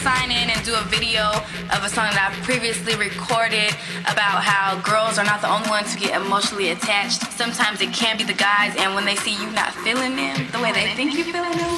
sign in and do a video of a song that I've previously recorded about how girls are not the only ones to get emotionally attached. Sometimes it can be the guys, and when they see you not feeling them the way they think you're feeling them,